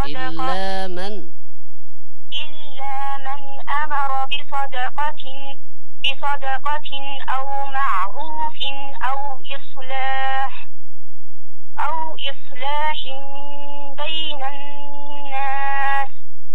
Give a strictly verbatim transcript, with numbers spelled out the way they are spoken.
بصدقة إلا من إلا من أمر بصدقة بصدقة أو معروف أو إصلاح أو إصلاح بين الناس